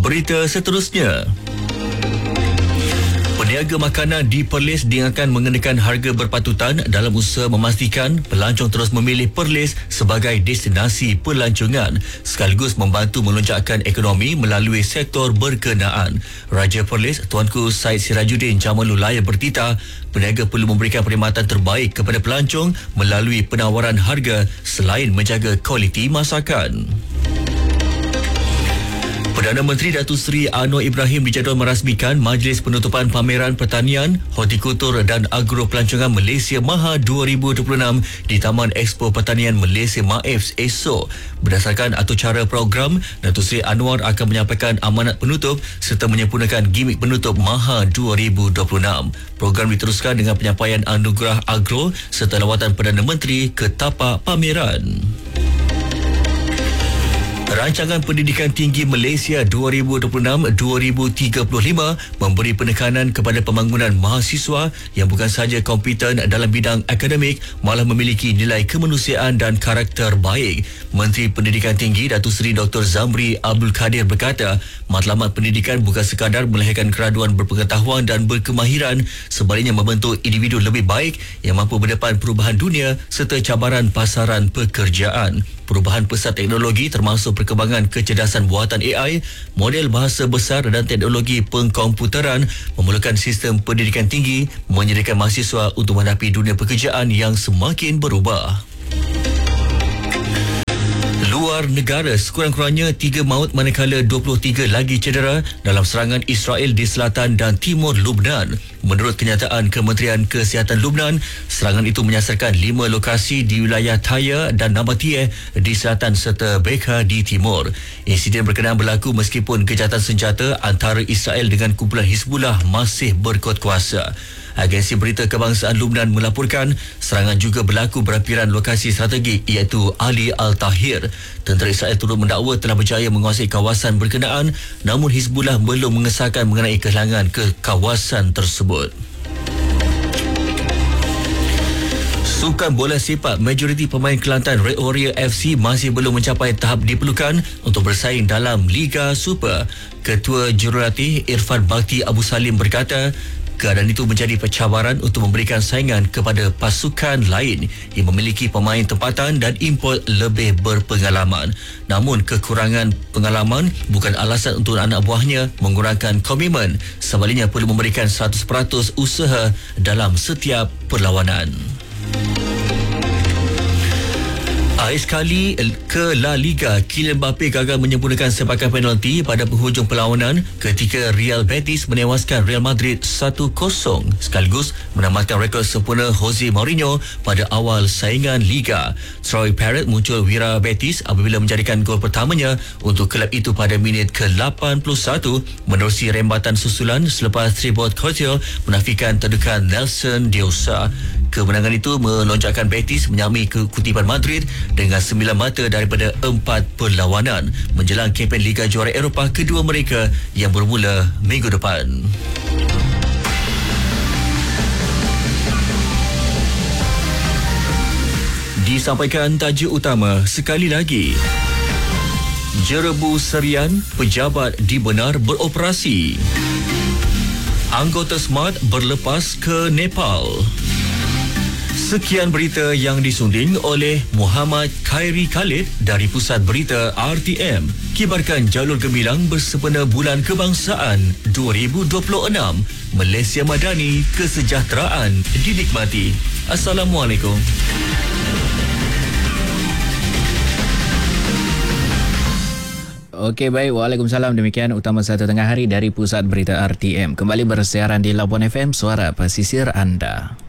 Berita seterusnya. Peniaga makanan di Perlis diingatkan mengenakan harga berpatutan dalam usaha memastikan pelancong terus memilih Perlis sebagai destinasi pelancongan sekaligus membantu melonjakkan ekonomi melalui sektor berkenaan. Raja Perlis Tuanku Said Sirajuddin Jamalul Laya bertitah peniaga perlu memberikan perkhidmatan terbaik kepada pelancong melalui penawaran harga selain menjaga kualiti masakan. Perdana Menteri Datuk Seri Anwar Ibrahim dijadual merasmikan Majlis Penutupan Pameran Pertanian, Hortikultur dan Agro Pelancongan Malaysia Maha 2026 di Taman Expo Pertanian Malaysia MAEFS esok. Berdasarkan atur cara program, Datuk Seri Anwar akan menyampaikan amanat penutup serta menyempurnakan gimik penutup Maha 2026. Program diteruskan dengan penyampaian anugerah agro serta lawatan Perdana Menteri ke tapak pameran. Rancangan Pendidikan Tinggi Malaysia 2026-2035 memberi penekanan kepada pembangunan mahasiswa yang bukan sahaja kompeten dalam bidang akademik malah memiliki nilai kemanusiaan dan karakter baik. Menteri Pendidikan Tinggi Datuk Seri Dr. Zamri Abdul Kadir berkata, matlamat pendidikan bukan sekadar melahirkan graduan berpengetahuan dan berkemahiran, sebaliknya membentuk individu lebih baik yang mampu berdepan perubahan dunia serta cabaran pasaran pekerjaan. Perubahan pesat teknologi termasuk perkembangan kecerdasan buatan AI, model bahasa besar dan teknologi pengkomputeran memerlukan sistem pendidikan tinggi menyediakan mahasiswa untuk menghadapi dunia pekerjaan yang semakin berubah. Luar negara, sekurang-kurangnya 3 maut manakala 23 lagi cedera dalam serangan Israel di selatan dan timur Lubnan. Menurut kenyataan Kementerian Kesihatan Lubnan, serangan itu menyasarkan 5 lokasi di wilayah Taya dan Nabatiyeh di selatan serta Bekaa di timur. Insiden berkenaan berlaku meskipun gejatan senjata antara Israel dengan kumpulan Hizbullah masih berkuat kuasa. Agensi Berita Kebangsaan Lubnan melaporkan serangan juga berlaku berhampiran lokasi strategik iaitu Ali Al-Tahir. Tentera Israel turut mendakwa telah berjaya menguasai kawasan berkenaan, namun Hizbullah belum mengesahkan mengenai kehilangan ke kawasan tersebut. Sukan bola sepak, majoriti pemain Kelantan Red Warrior FC masih belum mencapai tahap diperlukan untuk bersaing dalam Liga Super. Ketua Jurulatih Irfan Bakti Abu Salim berkata, keadaan itu menjadi pencabaran untuk memberikan saingan kepada pasukan lain yang memiliki pemain tempatan dan import lebih berpengalaman. Namun kekurangan pengalaman bukan alasan untuk anak buahnya mengurangkan komitmen. Sebaliknya perlu memberikan 100% usaha dalam setiap perlawanan. Akhir sekali ke La Liga, Kylian Mbappe gagal menyempurnakan sepakan penalti pada penghujung perlawanan ketika Real Betis menewaskan Real Madrid 1-0 sekaligus menamatkan rekod sempurna Jose Mourinho pada awal saingan Liga. Troy Parrott muncul wira Betis apabila menjadikan gol pertamanya untuk kelab itu pada minit ke-81 menerusi rembatan susulan selepas Thibaut Courtois menafikan terdekat Nelson Diosa. Kemenangan itu melonjakkan Betis menyamai kutipan Madrid dengan 9 mata daripada 4 perlawanan menjelang kempen Liga Juara Eropah kedua mereka yang bermula minggu depan. Disampaikan tajuk utama sekali lagi. Jerebu Serian, pejabat dibenar beroperasi. Anggota SMART berlepas ke Nepal. Sekian berita yang disunding oleh Muhammad Khairi Khalid dari Pusat Berita RTM. Kibarkan jalur gemilang bersempena Bulan Kebangsaan 2026. Malaysia Madani, kesejahteraan dinikmati. Assalamualaikum. Okey, baik. Waalaikumsalam. Demikian utama satu tengah hari dari Pusat Berita RTM. Kembali bersiaran di Labuan FM, suara pesisir anda.